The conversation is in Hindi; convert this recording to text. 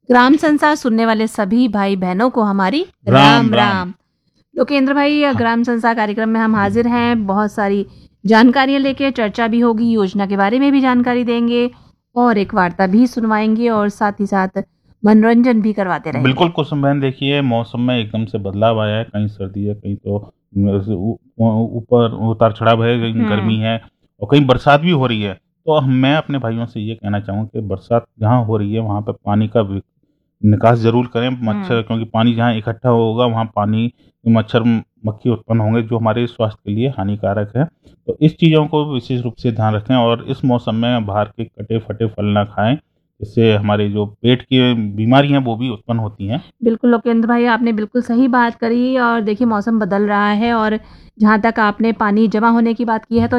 ग्राम संसार सुनने वाले सभी भाई बहनों को हमारी राम राम राम। राम। लोकेंद्र भाई, ग्राम संसार कार्यक्रम में हम हाजिर हैं। बहुत सारी जानकारियां लेके चर्चा भी होगी, योजना के बारे में भी जानकारी देंगे और एक वार्ता भी सुनवाएंगे और साथ ही साथ मनोरंजन भी करवाते रहेंगे। बिल्कुल कुसुम बहन, देखिए मौसम में एकदम से बदलाव आया है। कहीं सर्दी है, कहीं तो ऊपर उतार चढ़ाव है, कहीं गर्मी है और कहीं बरसात भी हो रही है। तो मैं अपने भाइयों से ये कहना चाहूँगा कि बरसात जहाँ हो रही है वहाँ पे पानी का निकास ज़रूर करें। मच्छर, क्योंकि पानी जहाँ इकट्ठा होगा वहाँ पानी मच्छर मक्खी उत्पन्न होंगे, जो हमारे स्वास्थ्य के लिए हानिकारक है। तो इस चीज़ों को विशेष रूप से ध्यान रखें और इस मौसम में बाहर के कटे फटे फल ना खाएं। इससे हमारे जो पेट की बीमारियां वो भी उत्पन्न होती हैं। बिल्कुल लोकेंद्र भाई, आपने बिल्कुल सही बात करी और देखिए मौसम बदल रहा है और जहाँ तक आपने पानी जमा होने की बात की है तो